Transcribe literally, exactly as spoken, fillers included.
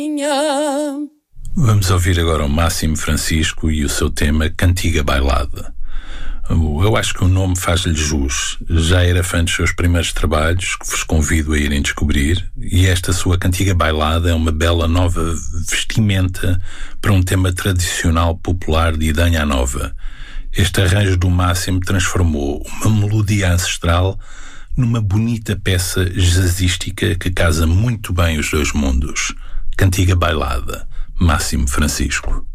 Vamos ouvir agora o Máximo Francisco e o seu tema Cantiga Bailada. Eu acho que o nome faz-lhe jus. Já era fã dos seus primeiros trabalhos, que vos convido a irem descobrir, e esta sua Cantiga Bailada é uma bela nova vestimenta para um tema tradicional popular de Idanha Nova. Este arranjo do Máximo transformou uma melodia ancestral numa bonita peça jazzística que casa muito bem os dois mundos. Cantiga Bailada, Máximo Francisco.